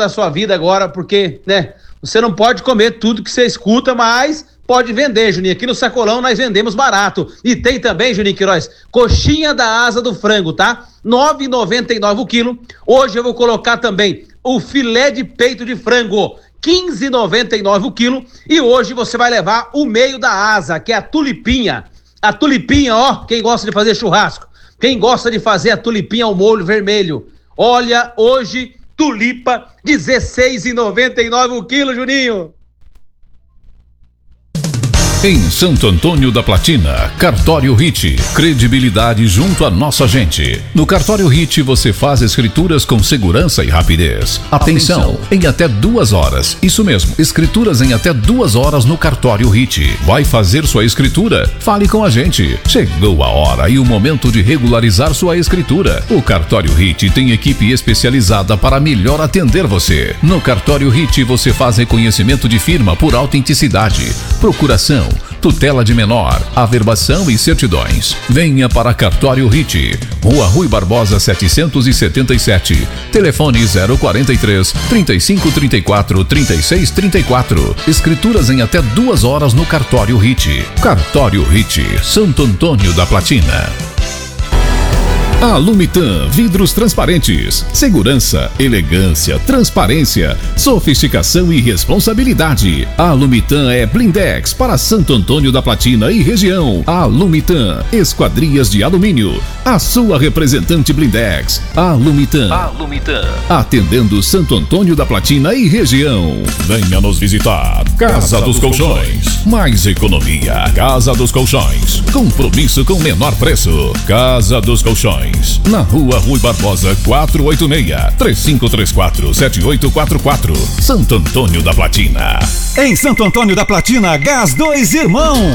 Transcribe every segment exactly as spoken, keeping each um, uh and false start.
da sua vida agora, porque, né, você não pode comer tudo que você escuta, mas pode vender, Juninho. Aqui no Sacolão nós vendemos barato. E tem também, Juninho Queiroz, coxinha da asa do frango, tá? nove reais e noventa e nove centavos o quilo. Hoje eu vou colocar também o filé de peito de frango, quinze reais e noventa e nove centavos o quilo. E hoje você vai levar o meio da asa, que é a tulipinha. A tulipinha, ó, quem gosta de fazer churrasco, quem gosta de fazer a tulipinha ao molho vermelho. Olha, hoje, tulipa, dezesseis reais e noventa e nove centavos o quilo, Juninho. Em Santo Antônio da Platina, Cartório Hit, credibilidade junto à nossa gente. No Cartório Hit você faz escrituras com segurança e rapidez. Atenção, em até duas horas. Isso mesmo, escrituras em até duas horas no Cartório Hit. Vai fazer sua escritura? Fale com a gente. Chegou a hora e o momento de regularizar sua escritura. O Cartório Hit tem equipe especializada para melhor atender você. No Cartório Hit você faz reconhecimento de firma por autenticidade, procuração, tutela de menor, averbação e certidões. Venha para Cartório Hit, Rua Rui Barbosa setecentos e setenta e sete, telefone zero quarenta e três, trinta e cinco, trinta e quatro, trinta e seis, trinta e quatro. Escrituras em até duas horas no Cartório Hit. Cartório Hit, Santo Antônio da Platina. Alumitan, vidros transparentes, segurança, elegância, transparência, sofisticação e responsabilidade. Alumitan é blindex para Santo Antônio da Platina e região. Alumitan, esquadrias de alumínio, a sua representante blindex. Alumitan. Alumitan. Atendendo Santo Antônio da Platina e região. Venha nos visitar. Casa dos Colchões. Mais economia. Casa dos Colchões. Compromisso com menor preço. Casa dos Colchões. Na Rua Rui Barbosa quatrocentos e oitenta e seis, três cinco três quatro, sete oito quatro quatro, Santo Antônio da Platina. Em Santo Antônio da Platina, Gás Dois Irmãos.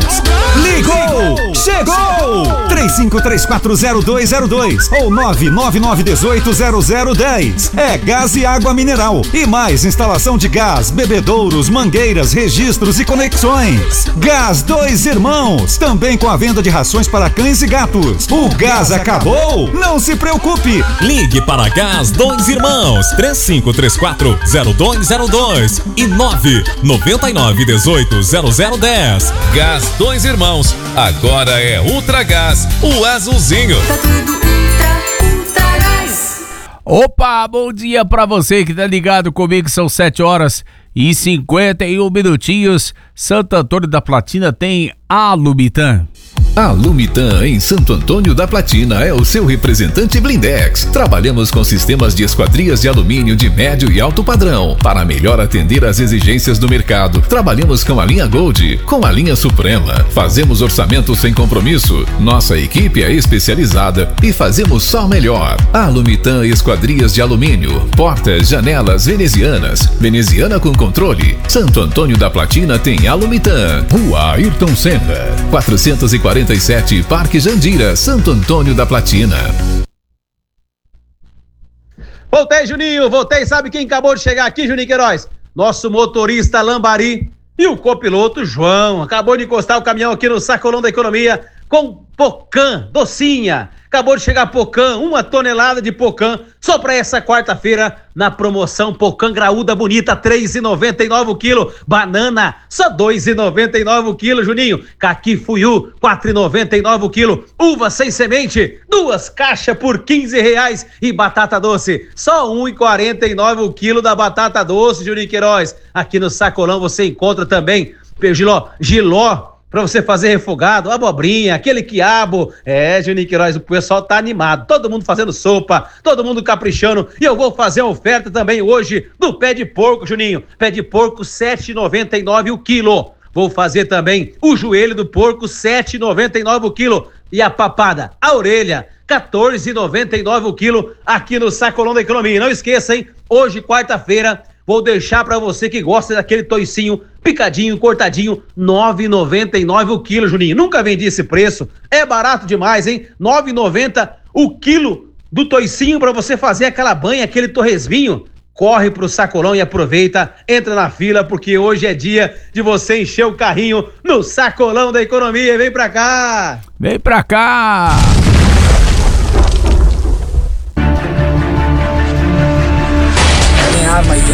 Ligou! Chegou! três cinco três quatro zero dois zero dois ou nove nove nove um oito zero zero um zero. É gás e água mineral. E mais instalação de gás, bebedouros, mangueiras, registros e conexões. Gás Dois Irmãos. Também com a venda de rações para cães e gatos. O gás acabou? Não se preocupe. Ligue para Gás Dois Irmãos. três cinco três quatro zero dois zero dois e nove nove nove um oito zero zero um zero. Gás Dois Irmãos. Agora é Ultra Gás, o azulzinho. Tá tudo ultra, ultra gás. Opa, bom dia pra você que tá ligado comigo, são sete horas e cinquenta e um minutinhos. Santo Antônio da Platina tem Alumitan. Alumitan em Santo Antônio da Platina é o seu representante blindex. Trabalhamos com sistemas de esquadrias de alumínio de médio e alto padrão. Para melhor atender às exigências do mercado, trabalhamos com a linha Gold, com a linha Suprema. Fazemos orçamento sem compromisso. Nossa equipe é especializada e fazemos só o melhor. Alumitan esquadrias de alumínio, portas, janelas venezianas, veneziana com controle. Santo Antônio da Platina tem Alumitan. Rua Ayrton Senna, quatrocentos e quarenta e sete, Parque Jandira, Santo Antônio da Platina. Voltei, Juninho, voltei. Sabe quem acabou de chegar aqui, Juninho Queiroz? Nosso motorista Lambari e o copiloto João. Acabou de encostar o caminhão aqui no Sacolão da Economia com Pocã, docinha. Acabou de chegar Pocã, uma tonelada de Pocã, só para essa quarta-feira na promoção Pocã graúda bonita, três reais e noventa e nove centavos o quilo. Banana, só dois reais e noventa e nove centavos o quilo, Juninho. Caqui fuiu, quatro reais e noventa e nove centavos o quilo. Uva sem semente, duas caixas por quinze reais. E batata doce, só um real e quarenta e nove centavos o quilo da batata doce, Juninho Queiroz. Aqui no Sacolão você encontra também Giló, Giló, pra você fazer refogado, abobrinha, aquele quiabo. É, Juninho Queiroz, o pessoal tá animado, todo mundo fazendo sopa, todo mundo caprichando, e eu vou fazer uma oferta também hoje do pé de porco, Juninho. Pé de porco, sete reais e noventa e nove centavos o quilo. Vou fazer também o joelho do porco, sete reais e noventa e nove centavos o quilo. E a papada, a orelha, quatorze reais e noventa e nove centavos o quilo, aqui no Sacolão da Economia. Não esqueça, hein? Hoje, quarta-feira, vou deixar pra você que gosta daquele toicinho picadinho, cortadinho, nove reais e noventa e nove centavos o quilo, Juninho. Nunca vendi esse preço. É barato demais, hein? nove reais e noventa centavos o quilo do toicinho pra você fazer aquela banha, aquele torresminho. Corre pro Sacolão e aproveita, entra na fila, porque hoje é dia de você encher o carrinho no Sacolão da Economia. Vem pra cá! Vem pra cá! Tem arma aí.